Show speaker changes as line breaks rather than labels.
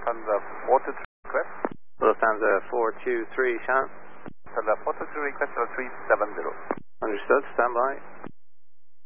Lufthansa 423 request.
Lufthansa 423, Shannon.
Lufthansa 423 request 0370.
Understood, stand by.